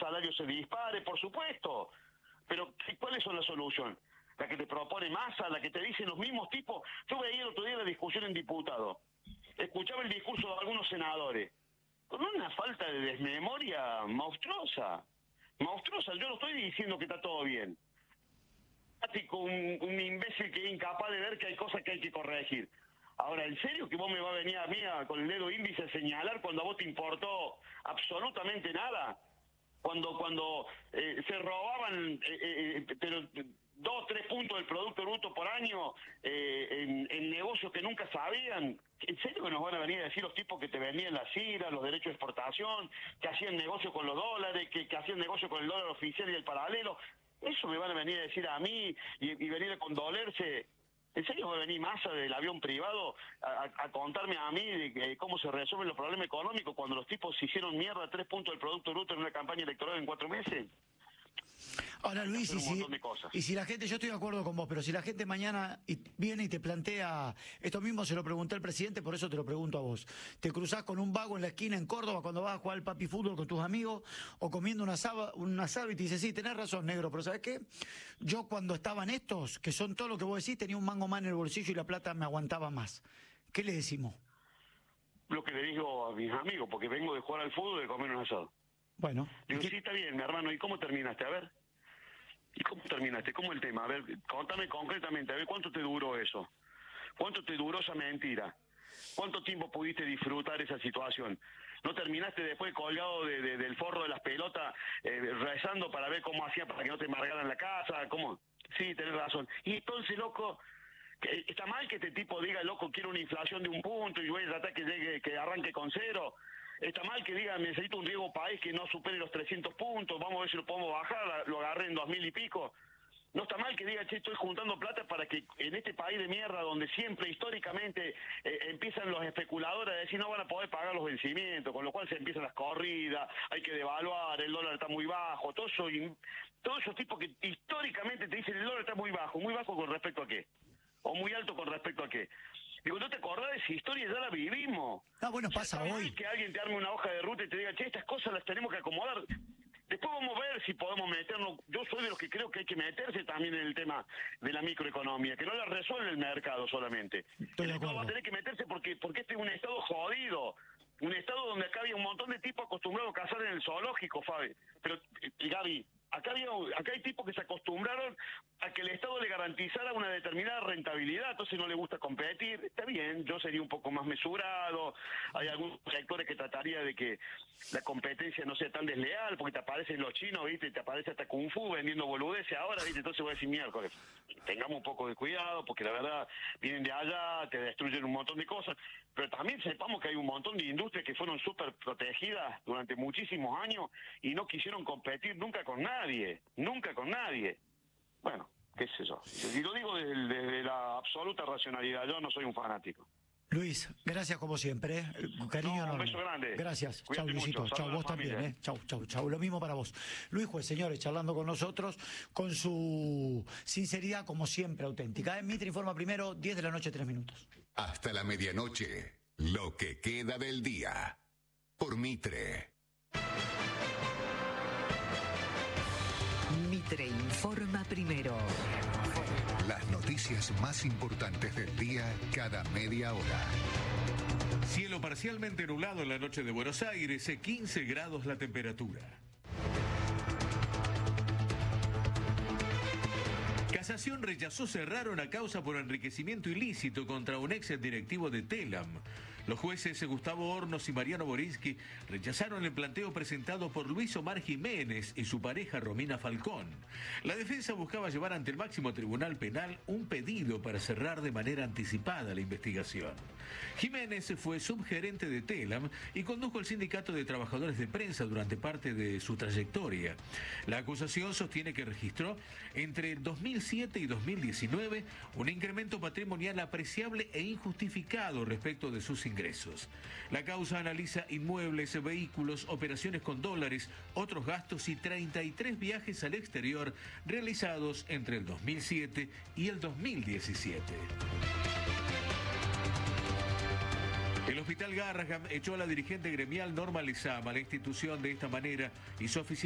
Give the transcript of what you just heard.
salario se dispare, por supuesto. Pero, ¿cuáles son la solución? La que te propone Massa, la que te dicen los mismos tipos. Yo veía el otro día la discusión en diputados. Escuchaba el discurso de algunos senadores. Con una falta de desmemoria monstruosa. Monstruosa. Yo no estoy diciendo que está todo bien. Un imbécil que es incapaz de ver que hay cosas que hay que corregir. Ahora, ¿en serio que vos me vas a venir a mí con el dedo índice a señalar cuando a vos te importó absolutamente nada? Cuando se robaban pero 2, 3 puntos del Producto Bruto por año en negocios que nunca sabían. ¿En serio que nos van a venir a decir los tipos que te vendían las IRA, los derechos de exportación, que hacían negocio con los dólares, que hacían negocio con el dólar oficial y el paralelo? Eso me van a venir a decir a mí y venir a condolerse. ¿En serio va a venir Massa del avión privado a contarme a mí de cómo se resuelven los problemas económicos cuando los tipos se hicieron mierda 3 puntos del Producto Bruto en una campaña electoral en 4 meses? Ahora, Luis, y si la gente, yo estoy de acuerdo con vos, pero si la gente mañana viene y te plantea, esto mismo se lo pregunté al presidente, por eso te lo pregunto a vos, te cruzás con un vago en la esquina en Córdoba cuando vas a jugar al papi fútbol con tus amigos, o comiendo un asado y te dice, sí, tenés razón, negro, pero ¿sabés qué? Yo cuando estaban estos, que son todo lo que vos decís, tenía un mango más en el bolsillo y la plata me aguantaba más. ¿Qué le decimos? Lo que le digo a mis amigos, porque vengo de jugar al fútbol y de comer un asado. Bueno. Digo, sí, está bien, mi hermano, ¿y cómo terminaste? A ver. ¿Y cómo terminaste? ¿Cómo el tema? A ver, contame concretamente, a ver, ¿cuánto te duró eso? ¿Cuánto te duró esa mentira? ¿Cuánto tiempo pudiste disfrutar esa situación? ¿No terminaste después colgado del forro de las pelotas rezando para ver cómo hacía para que no te embargaran la casa? ¿Cómo? Sí, tenés razón. Y entonces, loco, está mal que este tipo diga, loco, quiero una inflación de 1 punto y voy a tratar que arranque con 0. Está mal que diga, necesito un riesgo país que no supere los 300 puntos, vamos a ver si lo podemos bajar, lo agarré en 2000 y pico. No está mal que diga, che, estoy juntando plata para que en este país de mierda, donde siempre históricamente empiezan los especuladores a decir no van a poder pagar los vencimientos, con lo cual se empiezan las corridas, hay que devaluar, el dólar está muy bajo, todos esos tipos que históricamente te dicen el dólar está muy bajo con respecto a qué, o muy alto con respecto a qué. Digo, ¿no te acordás de esa historia? Ya la vivimos. Ah, bueno, pasa hoy. Que alguien te arme una hoja de ruta y te diga, che, estas cosas las tenemos que acomodar. Después vamos a ver si podemos meternos. Yo soy de los que creo que hay que meterse también en el tema de la microeconomía, que no la resuelve el mercado solamente. El Estado va a tener que meterse porque este es un Estado jodido. Un Estado donde acá había un montón de tipos acostumbrados a cazar en el zoológico, Fabi. Pero, Gaby, acá hay tipos que se acostumbraron a que el Estado le garantizara una determinada rentabilidad, entonces no le gusta competir. Está bien, yo sería un poco más mesurado, hay algunos sectores que trataría de que la competencia no sea tan desleal, porque te aparecen los chinos, ¿viste? Te aparece hasta Kung Fu vendiendo boludeces ahora, ¿viste? Entonces voy a decir, miércoles, tengamos un poco de cuidado, porque la verdad, vienen de allá, te destruyen un montón de cosas, pero también sepamos que hay un montón de industrias que fueron súper protegidas durante muchísimos años y no quisieron competir nunca con nadie. Bueno, qué sé yo. Y lo digo desde la absoluta racionalidad, yo no soy un fanático. Luis, gracias como siempre, cariño enorme. Un beso grande. Gracias. Cuídate Chau, Luisito. mucho. Chau, vos también, Chau. Lo mismo para vos. Luis Juez, señores, charlando con nosotros, con su sinceridad, como siempre, auténtica. Mitre Informa primero, 10 de la noche, 3 minutos. Hasta la medianoche, lo que queda del día. Por Mitre. Mitre Informa primero. Las noticias más importantes del día cada media hora. Cielo parcialmente nublado en la noche de Buenos Aires, 15 grados la temperatura. Casación rechazó cerrar una causa por enriquecimiento ilícito contra un ex directivo de Telam. Los jueces Gustavo Hornos y Mariano Borinsky rechazaron el planteo presentado por Luis Omar Jiménez y su pareja Romina Falcón. La defensa buscaba llevar ante el máximo tribunal penal un pedido para cerrar de manera anticipada la investigación. Jiménez fue subgerente de Telam y condujo el sindicato de trabajadores de prensa durante parte de su trayectoria. La acusación sostiene que registró entre 2007 y 2019 un incremento patrimonial apreciable e injustificado respecto de sus ingresos. La causa analiza inmuebles, vehículos, operaciones con dólares, otros gastos y 33 viajes al exterior realizados entre el 2007 y el 2017. El Hospital Garrahan echó a la dirigente gremial Norma Lezama. La institución de esta manera hizo oficial